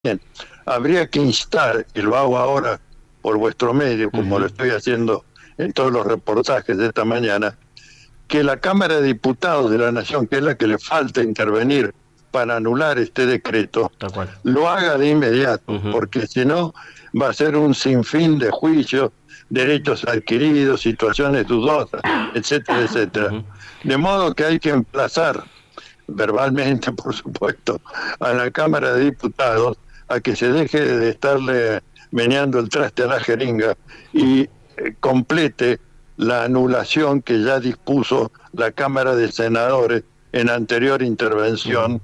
Bien, habría que instar, y lo hago ahora por vuestro medio, como lo estoy haciendo en todos los reportajes de esta mañana, que la Cámara de Diputados de la Nación, que es la que le falta intervenir para anular este decreto, Tal cual. lo haga de inmediato, porque si no va a ser un sinfín de juicios, derechos adquiridos, situaciones dudosas, etcétera, etcétera. De modo que hay que emplazar verbalmente, por supuesto, a la Cámara de Diputados a que se deje de estarle meneando el traste a la jeringa y complete la anulación que ya dispuso la Cámara de Senadores en anterior intervención,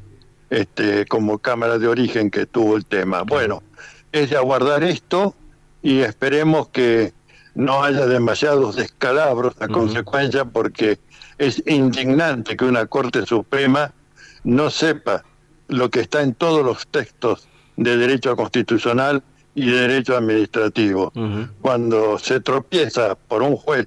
como Cámara de Origen que tuvo el tema. Bueno, es de aguardar esto y esperemos que no haya demasiados descalabros a consecuencia, porque es indignante que una Corte Suprema no sepa lo que está en todos los textos de derecho constitucional y de derecho administrativo. Cuando se tropieza por un juez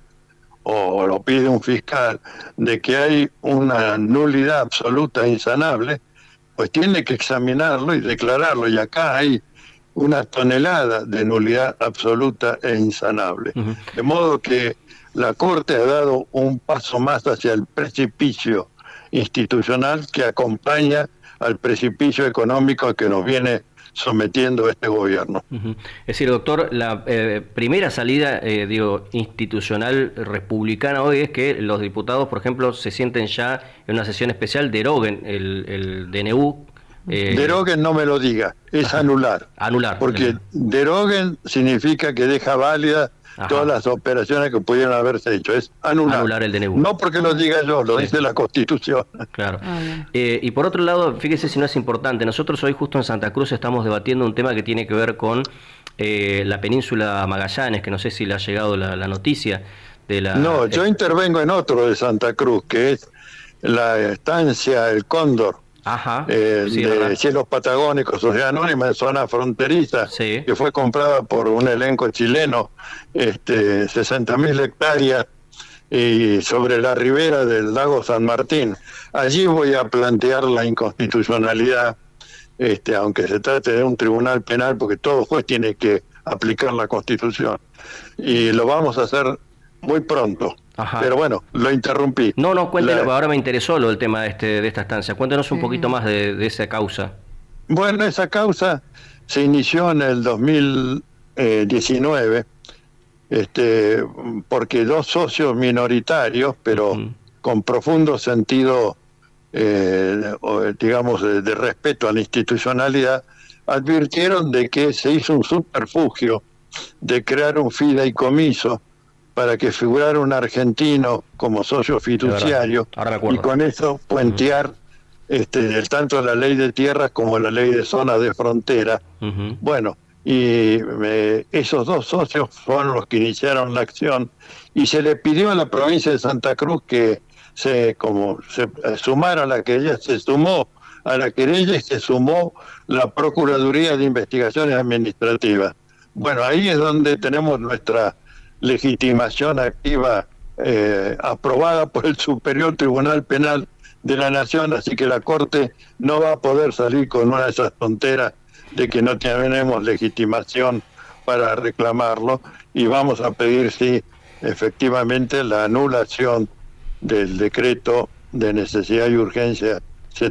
o lo pide un fiscal de que hay una nulidad absoluta e insanable, pues tiene que examinarlo y declararlo, y acá hay una tonelada de nulidad absoluta e insanable. De modo que la Corte ha dado un paso más hacia el precipicio institucional que acompaña al precipicio económico a que nos viene sometiendo este gobierno. Es decir, doctor, la primera salida, institucional republicana hoy es que los diputados, por ejemplo, se sienten ya en una sesión especial, deroguen el DNU. Deroguen no me lo diga, es anular. Anular. Porque deroguen significa que deja válida todas las operaciones que pudieron haberse hecho. Es anular el DNU. No porque lo diga yo, lo dice la Constitución. Claro. Y por otro lado, fíjese si no es importante, nosotros hoy justo en Santa Cruz estamos debatiendo un tema que tiene que ver con la península Magallanes, que no sé si le ha llegado la noticia de la... No, yo intervengo en otro de Santa Cruz, que es la estancia El Cóndor. De Cielos Patagónicos, Sociedad Anónima de zona fronteriza, que fue comprada por un elenco chileno, 60.000 hectáreas, y sobre la ribera del lago San Martín. Allí voy a plantear la inconstitucionalidad, aunque se trate de un tribunal penal, porque todo juez tiene que aplicar la Constitución, y lo vamos a hacer muy pronto. Pero bueno, lo interrumpí. No, cuéntenos, ahora me interesó el tema de esta estancia. Cuéntenos un poquito más de esa causa. Bueno, esa causa se inició en el 2019, porque dos socios minoritarios, pero con profundo sentido, digamos, de respeto a la institucionalidad, advirtieron de que se hizo un subterfugio de crear un fideicomiso para que figurara un argentino como socio fiduciario y con eso puentear tanto la ley de tierras como la ley de zonas de frontera. Bueno, y esos dos socios fueron los que iniciaron la acción, y se le pidió a la provincia de Santa Cruz que se sumara a la querella. Se sumó a la querella y se sumó la Procuraduría de Investigaciones Administrativas. Bueno, ahí es donde tenemos nuestra legitimación activa aprobada por el Superior Tribunal Penal de la Nación, así que la Corte no va a poder salir con una de esas tonteras de que no tenemos legitimación para reclamarlo, y vamos a pedir, sí, efectivamente, la anulación del decreto de necesidad y urgencia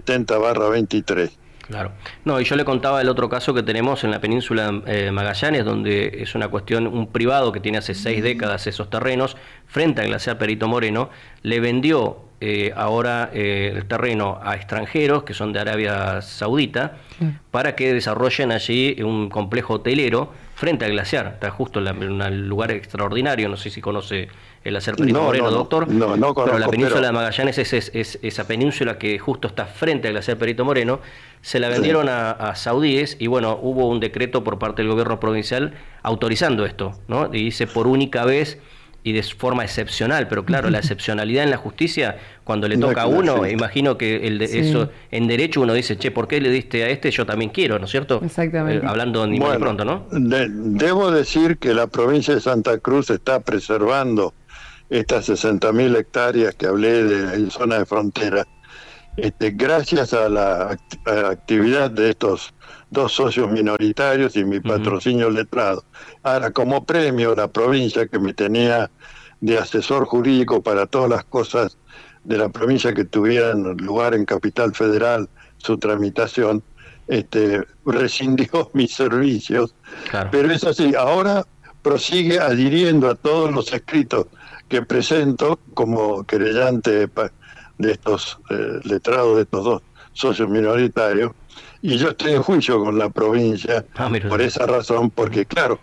70/23. Claro. No, y yo le contaba el otro caso que tenemos en la península Magallanes, donde es una cuestión, un privado que tiene hace 6 décadas esos terrenos, frente al glaciar Perito Moreno, le vendió ahora el terreno a extranjeros que son de Arabia Saudita, para que desarrollen allí un complejo hotelero frente al glaciar. Está justo en un lugar extraordinario, no sé si conoce el glaciar Perito Moreno, doctor. No conozco, pero la península de Magallanes es esa península que justo está frente al glaciar Perito Moreno. Se la vendieron a saudíes, y bueno, hubo un decreto por parte del gobierno provincial autorizando esto, ¿no? Y dice por única vez y de forma excepcional, pero claro, la excepcionalidad en la justicia, cuando le toca a uno, imagino que eso en derecho uno dice, che, ¿por qué le diste a este? Yo también quiero, ¿no es cierto? Exactamente. Hablando ni muy pronto, ¿no? Debo decir que la provincia de Santa Cruz está preservando estas 60.000 hectáreas que hablé en zona de frontera, gracias a la actividad de estos 2 socios minoritarios y mi patrocinio letrado. Ahora, como premio, la provincia, que me tenía de asesor jurídico para todas las cosas de la provincia que tuvieran lugar en Capital Federal, su tramitación, rescindió mis servicios. Claro. Pero es así, ahora prosigue adhiriendo a todos los escritos que presento como querellante de estos letrados de estos 2 socios minoritarios, y yo estoy en juicio con la provincia por esa razón, porque claro,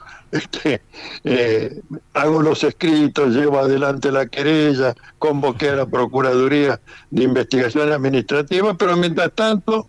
hago los escritos, llevo adelante la querella, convoqué a la Procuraduría de Investigación Administrativa, pero mientras tanto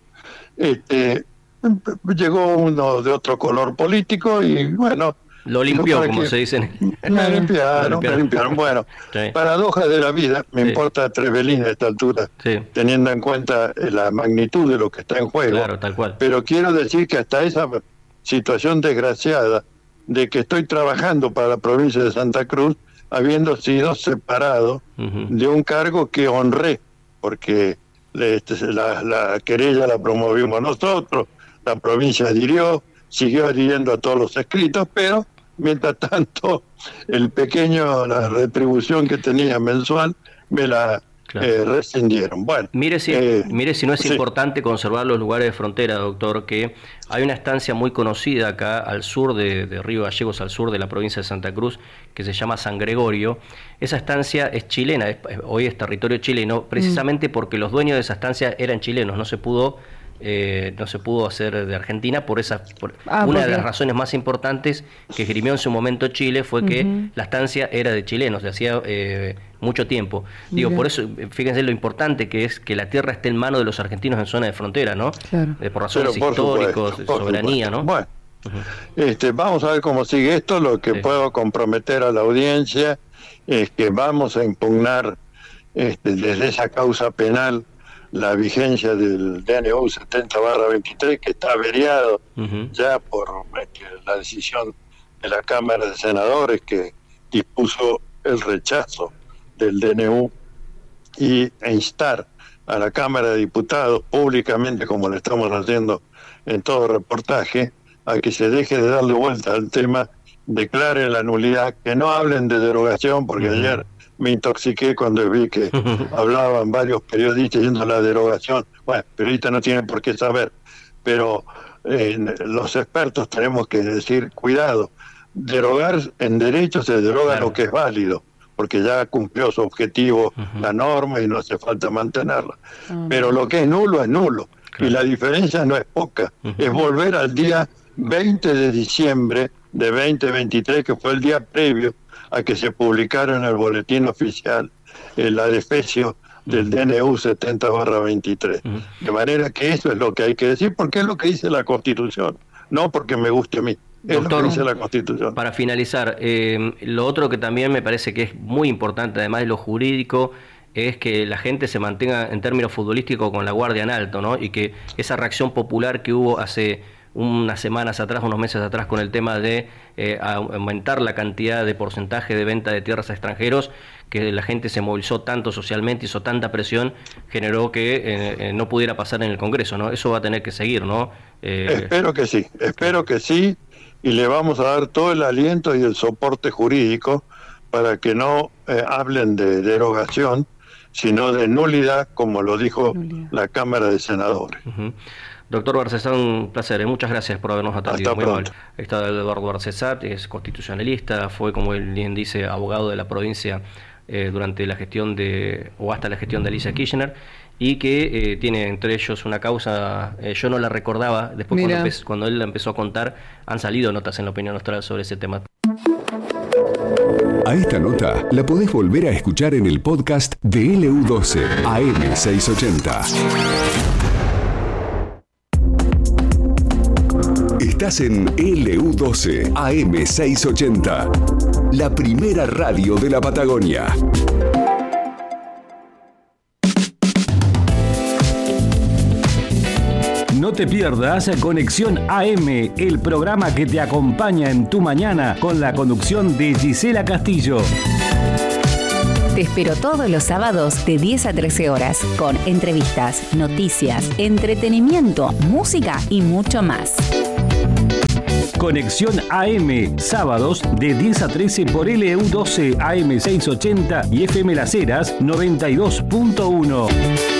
llegó uno de otro color político y bueno, lo limpió, como se dice. Me limpiaron. Bueno, sí. Paradoja de la vida, me importa Trevelin a esta altura, teniendo en cuenta la magnitud de lo que está en juego. Claro, tal cual. Pero quiero decir que hasta esa situación desgraciada de que estoy trabajando para la provincia de Santa Cruz, habiendo sido separado de un cargo que honré, porque la querella la promovimos nosotros, la provincia adhirió, siguió adhiriendo a todos los escritos, pero mientras tanto la retribución que tenía mensual me la rescindieron. Bueno, mire si no es importante conservar los lugares de frontera, doctor, que hay una estancia muy conocida acá al sur de Río Gallegos, al sur de la provincia de Santa Cruz, que se llama San Gregorio. Esa estancia es chilena, hoy es territorio chileno, precisamente porque los dueños de esa estancia eran chilenos, no se pudo hacer de Argentina una de las razones más importantes que esgrimió en su momento Chile fue que la estancia era de chilenos de hacía mucho tiempo. Digo, por eso, fíjense lo importante que es que la tierra esté en manos de los argentinos en zona de frontera, ¿no? Claro. Por razones históricas, soberanía, ¿no? Bueno, vamos a ver cómo sigue esto. Lo que puedo comprometer a la audiencia es que vamos a impugnar desde esa causa penal la vigencia del DNU 70/23, que está averiado ya por la decisión de la Cámara de Senadores, que dispuso el rechazo del DNU, e instar a la Cámara de Diputados públicamente, como lo estamos haciendo en todo reportaje, a que se deje de darle vuelta al tema, declaren la nulidad, que no hablen de derogación, porque ayer me intoxiqué cuando vi que hablaban varios periodistas diciendo la derogación. Bueno, periodistas no tienen por qué saber, pero los expertos tenemos que decir, cuidado, derogar en derecho se deroga lo que es válido, porque ya cumplió su objetivo la norma y no hace falta mantenerla. Pero lo que es nulo, y la diferencia no es poca, es volver al día 20 de diciembre de 2023, que fue el día previo a que se publicara en el boletín oficial el adefesio del DNU 70/23. De manera que eso es lo que hay que decir, porque es lo que dice la Constitución, no porque me guste a mí. Es lo que dice la Constitución. Para finalizar, lo otro que también me parece que es muy importante, además de lo jurídico, es que la gente se mantenga en términos futbolísticos con la guardia en alto, ¿no? Y que esa reacción popular que hubo hace unos meses atrás con el tema de aumentar la cantidad de porcentaje de venta de tierras a extranjeros, que la gente se movilizó tanto socialmente, hizo tanta presión, generó que no pudiera pasar en el Congreso, ¿no? Eso va a tener que seguir, ¿no? Espero que sí, y le vamos a dar todo el aliento y el soporte jurídico para que no hablen de derogación, sino de nulidad, como lo dijo la Cámara de Senadores. Doctor Barcesat, un placer, muchas gracias por habernos atendido. Hasta pronto. Está Eduardo Barcesat, es constitucionalista, fue, como él bien dice, abogado de la provincia durante la gestión hasta la gestión de Alicia Kirchner, y que tiene entre ellos una causa, yo no la recordaba, después cuando él la empezó a contar, han salido notas en La Opinión Austral sobre ese tema. A esta nota la podés volver a escuchar en el podcast de LU12 AM680. Estás en LU12 AM680, la primera radio de la Patagonia. No te pierdas Conexión AM, el programa que te acompaña en tu mañana con la conducción de Gisela Castillo. Te espero todos los sábados de 10 a 13 horas con entrevistas, noticias, entretenimiento, música y mucho más. Conexión AM, sábados de 10 a 13 por LU12 AM 680 y FM Las Heras 92.1.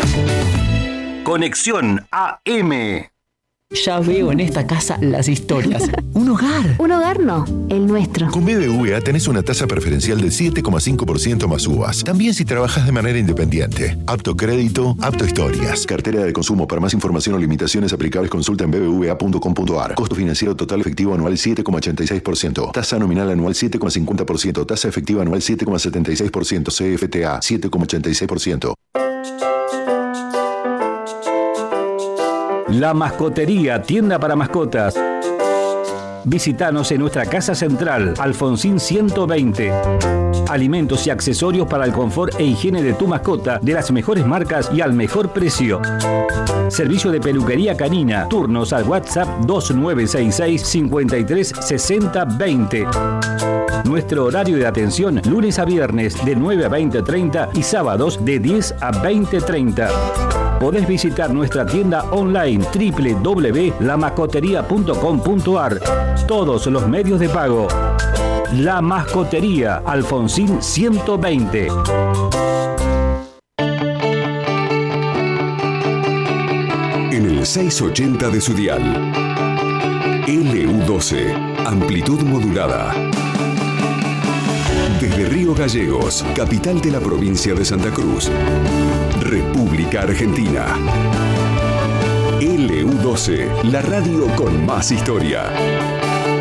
Conexión AM. Ya veo en esta casa las historias. Un hogar. Un hogar no, el nuestro. Con BBVA tenés una tasa preferencial del 7,5% más uvas. También si trabajas de manera independiente. Apto crédito, apto historias. Cartera de consumo. Para más información o limitaciones aplicables, consulta en bbva.com.ar. Costo financiero total efectivo anual 7,86%. Tasa nominal anual 7,50%. Tasa efectiva anual 7,76%. CFTA 7,86%. La Mascotería, tienda para mascotas. Visítanos en nuestra casa central, Alfonsín 120. Alimentos y accesorios para el confort e higiene de tu mascota, de las mejores marcas y al mejor precio. Servicio de peluquería canina. Turnos al WhatsApp 2966 53 60 20. Nuestro horario de atención, lunes a viernes de 9 a 20:30 y sábados de 10 a 20:30. Podés visitar nuestra tienda online www.lamascoteria.com.ar. Todos los medios de pago. La Mascotería, Alfonsín 120. En el 680 de su dial. LU12, amplitud modulada. Desde Río Gallegos, capital de la provincia de Santa Cruz, República Argentina. LU12, la radio con más historia.